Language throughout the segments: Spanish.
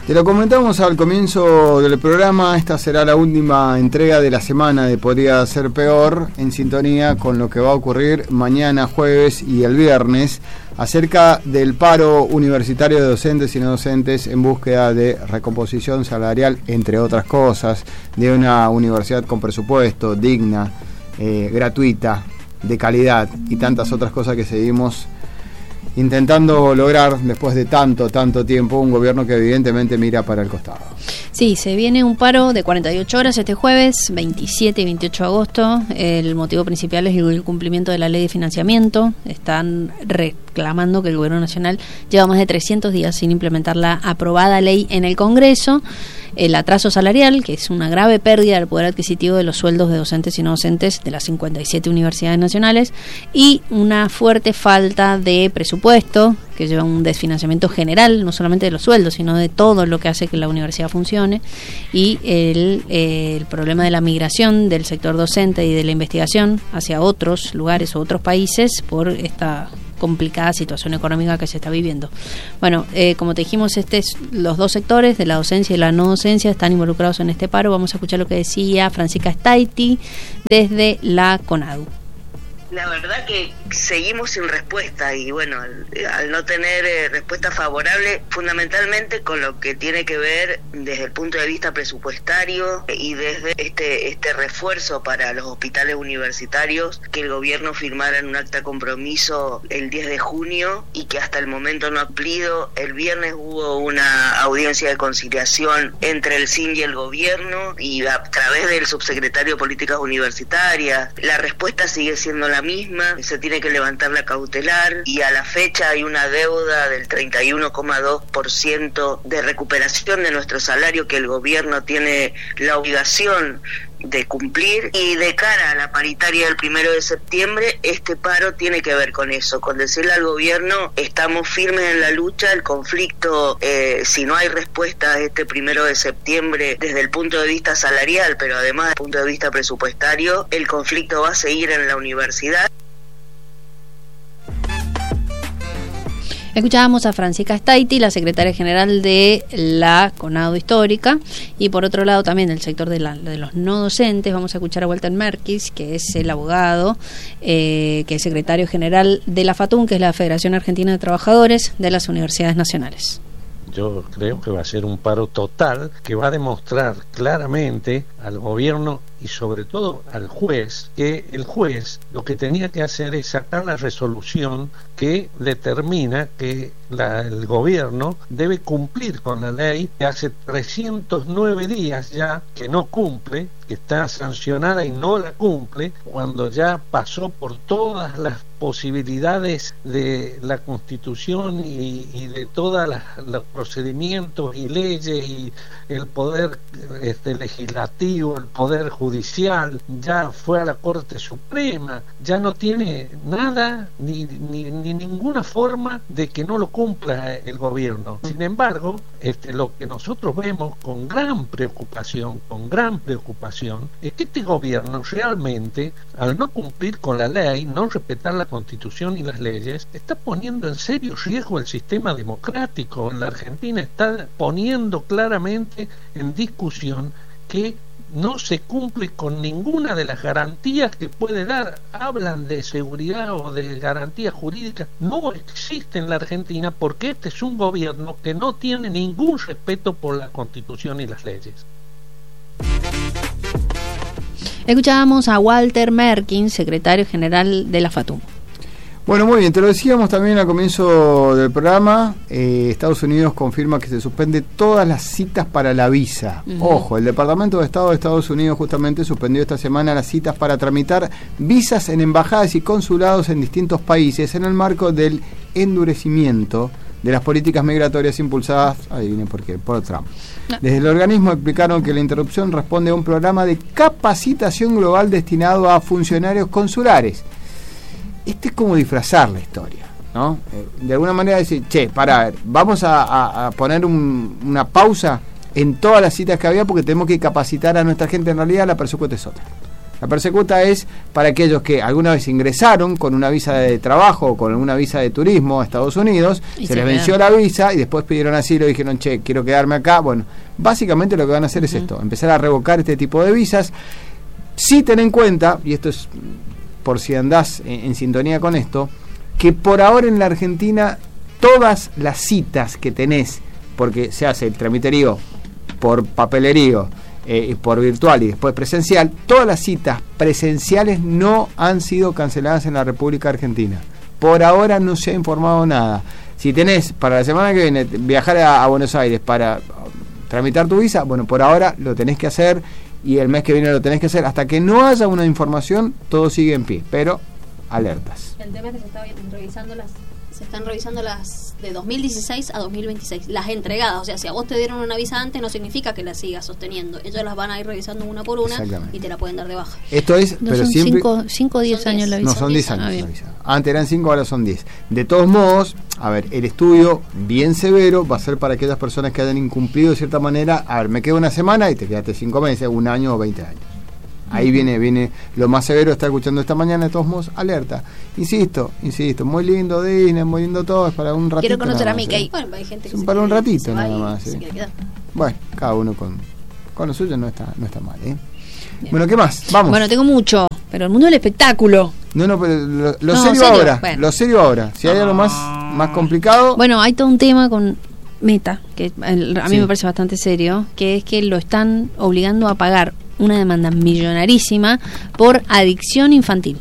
Te lo comentamos al comienzo del programa, esta será la última entrega de la semana de Podría Ser Peor, en sintonía con lo que va a ocurrir mañana jueves y el viernes, acerca del paro universitario de docentes y no docentes en búsqueda de recomposición salarial, entre otras cosas, de una universidad con presupuesto, digna, gratuita, de calidad y tantas otras cosas que seguimos intentando lograr después de tanto tiempo, un gobierno que evidentemente mira para el costado. Sí, se viene un paro de 48 horas este jueves, 27 y 28 de agosto. El motivo principal es el cumplimiento de la ley de financiamiento. Están reclamando que el gobierno nacional lleva más de 300 días sin implementar la aprobada ley en el Congreso. El atraso salarial, que es una grave pérdida del poder adquisitivo de los sueldos de docentes y no docentes de las 57 universidades nacionales, y una fuerte falta de presupuesto, que lleva un desfinanciamiento general, no solamente de los sueldos, sino de todo lo que hace que la universidad funcione, y el problema de la migración del sector docente y de la investigación hacia otros lugares o otros países por esta complicada situación económica que se está viviendo. Bueno, como te dijimos, los dos sectores de la docencia y la no docencia están involucrados en este paro. Vamos a escuchar lo que decía Francisca Staiti desde la CONADU. La verdad que seguimos sin respuesta y bueno, al no tener respuesta favorable, fundamentalmente con lo que tiene que ver desde el punto de vista presupuestario y desde este refuerzo para los hospitales universitarios, que el gobierno firmara en un acta compromiso el 10 de junio y que hasta el momento no ha cumplido. El viernes hubo una audiencia de conciliación entre el CIN y el gobierno y a través del subsecretario de Políticas Universitarias. La respuesta sigue siendo la misma, se tiene que levantar la cautelar y a la fecha hay una deuda del 31,2% de recuperación de nuestro salario que el gobierno tiene la obligación de cumplir, y de cara a la paritaria del 1 de septiembre, este paro tiene que ver con eso, con decirle al gobierno: estamos firmes en la lucha, el conflicto, si no hay respuesta a este 1 de septiembre desde el punto de vista salarial, pero además desde el punto de vista presupuestario, el conflicto va a seguir en la universidad. Escuchábamos a Francisca Staiti, la secretaria general de la CONADU Histórica, y por otro lado también del sector de los no docentes. Vamos a escuchar a Walter Merkis, que es el abogado, que es secretario general de la FATUN, que es la Federación Argentina de Trabajadores de las Universidades Nacionales. Yo creo que va a ser un paro total que va a demostrar claramente al gobierno y sobre todo al juez, que el juez lo que tenía que hacer es sacar la resolución que determina que el gobierno debe cumplir con la ley, que hace 309 días ya que no cumple, que está sancionada y no la cumple, cuando ya pasó por todas las posibilidades de la Constitución y de todos los procedimientos y leyes y el poder legislativo, el poder judicial, ya fue a la Corte Suprema, ya no tiene nada ni ninguna forma de que no lo cumpla el gobierno. Sin embargo, lo que nosotros vemos con gran preocupación, es que este gobierno realmente, al no cumplir con la ley, no respetar la Constitución y las leyes, está poniendo en serio riesgo el sistema democrático. En la Argentina está poniendo claramente en discusión que no se cumple con ninguna de las garantías que puede dar. Hablan de seguridad o de garantías jurídicas, no existe en la Argentina, porque este es un gobierno que no tiene ningún respeto por la Constitución y las leyes. Escuchábamos a Walter Merkins, secretario general de la FATUM. Bueno, muy bien, te lo decíamos también al comienzo del programa. Estados Unidos confirma que se suspende todas las citas para la visa. Ojo, el Departamento de Estado de Estados Unidos justamente suspendió esta semana las citas para tramitar visas en embajadas y consulados en distintos países en el marco del endurecimiento de las políticas migratorias impulsadas, adivinen por qué, por Trump. Desde el organismo explicaron que la interrupción responde a un programa de capacitación global destinado a funcionarios consulares. Es como disfrazar la historia, ¿no? De alguna manera decir, vamos a poner una pausa en todas las citas que había porque tenemos que capacitar a nuestra gente. En realidad la persecución es otra. La persecuta es para aquellos que alguna vez ingresaron con una visa de trabajo o con una visa de turismo a Estados Unidos, se les venció la visa y después pidieron asilo y dijeron, che, quiero quedarme acá. Bueno, básicamente lo que van a hacer es esto, empezar a revocar este tipo de visas. Sí, ten en cuenta, y esto es por si andás en sintonía con esto, que por ahora en la Argentina todas las citas que tenés, porque se hace el tramiterío por papelerío, por virtual y después presencial, todas las citas presenciales no han sido canceladas en la República Argentina. Por ahora no se ha informado nada. Si tenés para la semana que viene viajar a Buenos Aires para tramitar tu visa, bueno, por ahora lo tenés que hacer y el mes que viene lo tenés que hacer. Hasta que no haya una información, todo sigue en pie, pero alertas. El tema es que se están revisando las de 2016 a 2026, las entregadas. O sea, si a vos te dieron una visa antes, no significa que la sigas sosteniendo. Ellos las van a ir revisando una por una y te la pueden dar de baja. Esto es, no, pero son siempre 5 o 10 años la visa. No, son 10 años la visa. Antes eran 5, ahora son 10. De todos modos, a ver, el estudio bien severo va a ser para aquellas personas que hayan incumplido de cierta manera. A ver, me quedo una semana y te quedaste 5 meses, 1 año o 20 años. Ahí viene lo más severo. Está escuchando esta mañana, de todos modos, alerta. Insisto, muy lindo Disney, muy lindo todo, es para un ratito. Quiero conocer a Mickey. Bueno, hay gente que para un ratito nada más. Se quiere quedar. Bueno, cada uno con lo suyo no está mal, Bueno, ¿qué más? Vamos. Bueno, tengo mucho, pero el mundo del espectáculo. No, pero lo serio ahora. Bueno. Lo serio ahora. Si hay algo más complicado. Bueno, hay todo un tema con Meta, que a mí me parece bastante serio, que es que lo están obligando a pagar una demanda millonarísima por adicción infantil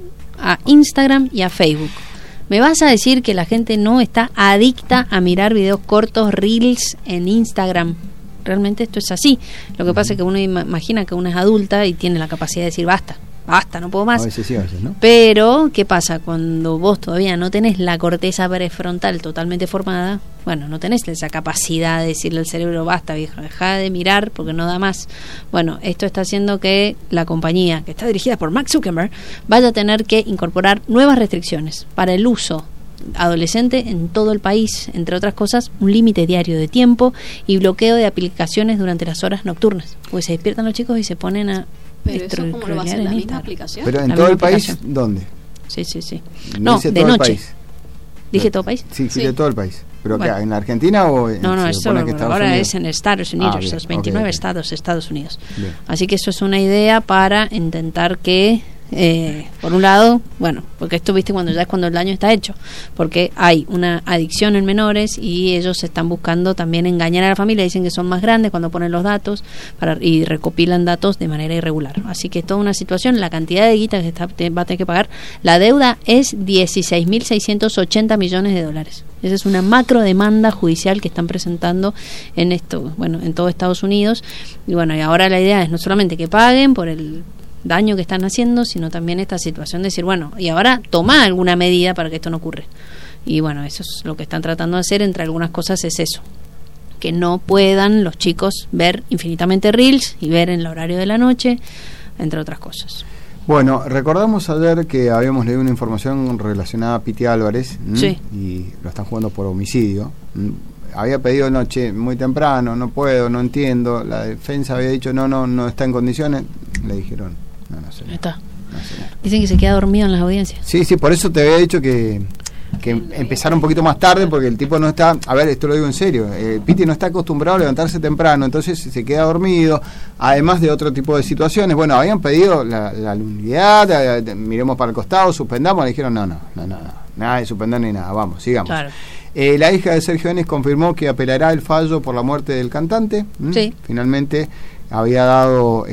a Instagram y a Facebook. ¿Me vas a decir que la gente no está adicta a mirar videos cortos, reels en Instagram? Realmente esto es así. Lo que pasa es que uno imagina que uno es adulta y tiene la capacidad de decir basta, no puedo más. A veces sí, a veces no. Pero, ¿qué pasa? Cuando vos todavía no tenés la corteza prefrontal totalmente formada, bueno, no tenés esa capacidad de decirle al cerebro, basta vieja, deja de mirar porque no da más. Bueno, esto está haciendo que la compañía, que está dirigida por Mark Zuckerberg, vaya a tener que incorporar nuevas restricciones para el uso adolescente en todo el país, entre otras cosas, un límite diario de tiempo y bloqueo de aplicaciones durante las horas nocturnas. Pues se despiertan los chicos y se ponen a... Pero eso como lo va a hacer la misma aplicación. Pero en todo el país, ¿dónde? Sí. No, de noche. ¿Dije todo el país? Sí, de todo el país. ¿Pero bueno, ¿en la Argentina o en No, eso ahora Unidos? Es en Estados Unidos, bien, los 29 estados de Estados Unidos. Bien. Así que eso es una idea para intentar que, por un lado, bueno, porque esto viste cuando el daño está hecho, porque hay una adicción en menores y ellos están buscando también engañar a la familia, dicen que son más grandes cuando ponen los datos y recopilan datos de manera irregular. Así que es toda una situación, la cantidad de guita que va a tener que pagar, la deuda es 16.680 millones de dólares. Esa es una macro demanda judicial que están presentando en todo Estados Unidos. Y bueno, y ahora la idea es no solamente que paguen por el daño que están haciendo, sino también esta situación de decir, bueno, y ahora toma alguna medida para que esto no ocurra. Y bueno, eso es lo que están tratando de hacer, entre algunas cosas es eso, que no puedan los chicos ver infinitamente reels y ver en el horario de la noche, entre otras cosas. Bueno, recordamos ayer que habíamos leído una información relacionada a Piti Álvarez, sí, y lo están jugando por homicidio. Había pedido noche muy temprano, no puedo, no entiendo. La defensa había dicho no está en condiciones. Le dijeron no sé. Está. Dicen que se queda dormido en las audiencias. Sí, por eso te había dicho que empezar un poquito más tarde, porque el tipo no está, a ver, esto lo digo en serio, Piti no está acostumbrado a levantarse temprano, entonces se queda dormido, además de otro tipo de situaciones. Bueno, habían pedido la unidad, miremos para el costado, suspendamos, le dijeron no, nada de suspender ni nada, vamos, sigamos. Claro. La hija de Sergio Denis confirmó que apelará el fallo por la muerte del cantante. Sí. Finalmente había dado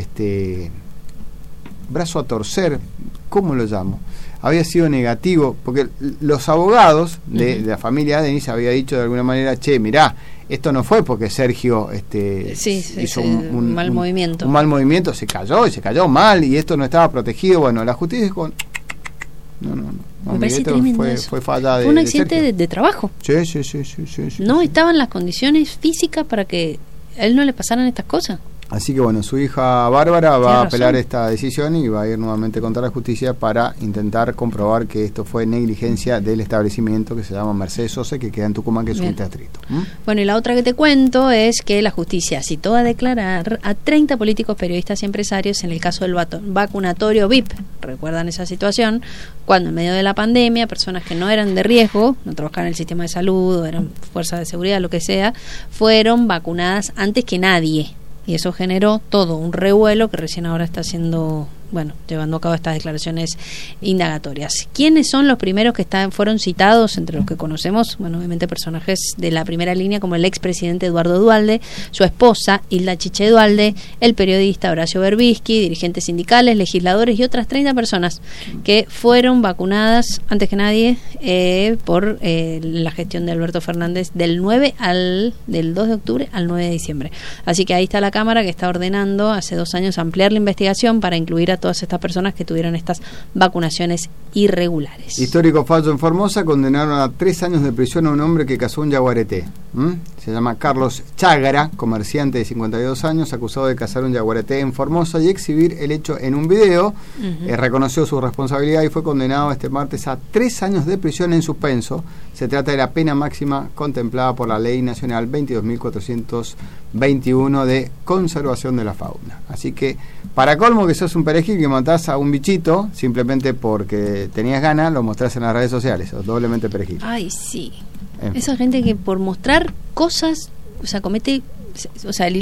brazo a torcer, ¿cómo lo llamo? Había sido negativo, porque los abogados de la familia Denis había dicho de alguna manera, mirá, esto no fue porque Sergio hizo un mal movimiento. Un mal movimiento, se cayó mal y esto no estaba protegido. Bueno, la justicia dijo, no, me parece tremendo fue falla de un accidente Sergio. de trabajo. Sí. No estaban las condiciones físicas para que a él no le pasaran estas cosas. Así que bueno, su hija Bárbara va a apelar esta decisión y va a ir nuevamente contra la justicia para intentar comprobar que esto fue negligencia del establecimiento que se llama Mercedes Sosa, que queda en Tucumán, que es un teatrito. Bueno, y la otra que te cuento es que la justicia citó a declarar a 30 políticos, periodistas y empresarios en el caso del vacunatorio VIP. ¿Recuerdan esa situación? Cuando en medio de la pandemia, personas que no eran de riesgo, no trabajaban en el sistema de salud, o eran fuerzas de seguridad, lo que sea, fueron vacunadas antes que nadie. Y eso generó todo un revuelo que recién ahora está haciendo, llevando a cabo estas declaraciones indagatorias. ¿Quiénes son los primeros que fueron citados, entre los que conocemos? Bueno, obviamente personajes de la primera línea, como el expresidente Eduardo Duhalde, su esposa Hilda Chiche Duhalde, el periodista Horacio Berbisky, dirigentes sindicales, legisladores y otras 30 personas que fueron vacunadas antes que nadie por la gestión de Alberto Fernández del 2 de octubre al 9 de diciembre. Así que ahí está la Cámara, que está ordenando hace 2 años ampliar la investigación para incluir a todas estas personas que tuvieron estas vacunaciones irregulares. Histórico fallo en Formosa: condenaron a 3 años de prisión a un hombre que cazó un yaguareté. Se llama Carlos Chágara, comerciante de 52 años, acusado de cazar un yaguareté en Formosa y exhibir el hecho en un video. Reconoció su responsabilidad y fue condenado este martes a 3 años de prisión en suspenso. Se trata de la pena máxima contemplada por la Ley Nacional 22.421 de conservación de la fauna. Así que, para colmo, que sos un perejil que matás a un bichito simplemente porque tenías ganas, lo mostrás en las redes sociales. Sos doblemente perejil. Ay, sí. Esa gente que por mostrar cosas, comete, el